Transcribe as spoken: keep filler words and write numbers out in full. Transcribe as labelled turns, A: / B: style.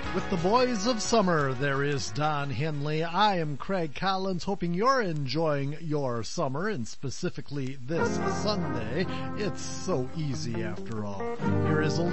A: With the Boys of Summer, there is Don Henley. I am Craig Collins, hoping you're enjoying your summer, and specifically this Sunday. It's so easy after all. Here is a